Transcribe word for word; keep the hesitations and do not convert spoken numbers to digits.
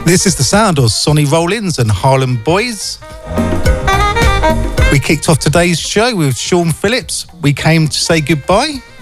This is the sound of Sonny Rollins and Harlem Boys. We kicked off today's show with Sean Phillips. We came to say goodbye.